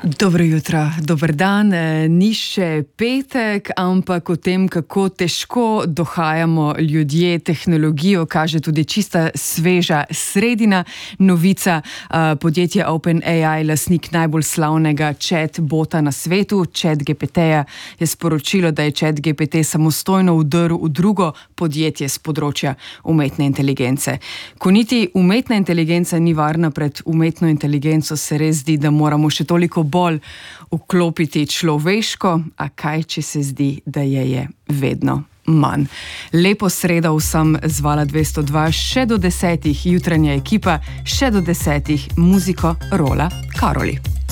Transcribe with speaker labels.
Speaker 1: Dobro jutro, dober dan, ni še petek, ampak o tem, kako težko dohajamo ljudje tehnologijo, kaže tudi čista sveža sredina novica. Podjetje OpenAI, lastnik najbolj slavnega chatbota na svetu, ChatGPT-ja, je sporočilo, da je ChatGPT samostojno vdrl v drugo podjetje z področja umetne inteligence. Ko niti umetna inteligenca ni varna pred umetno inteligenco, se res zdi, da moramo še toliko bolj vklopiti človeško, a kaj, če se zdi, da je vedno manj. Lepo sredo vsem z Vala 202, še do 10 jutranja ekipa, še do 10 muziko rola Karoli.